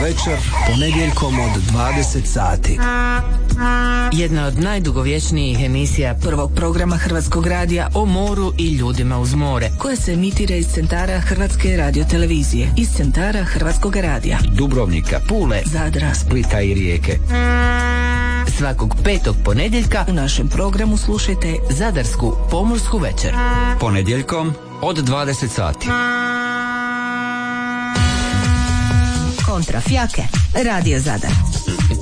večer, ponedjeljkom od 20 sati. Jedna od najdugovječnijih emisija prvog programa Hrvatskog radija o moru i ljudima uz more, koja se emitira iz centara Hrvatske radiotelevizije, iz centara Hrvatskog radija Dubrovnika, Pule, Zadra, Splita i Rijeke. Svakog petog ponedjeljka u našem programu slušajte Zadarsku pomorsku večer. Ponedjeljkom od 20 sati. Kontra Fjake, Radio Zadar.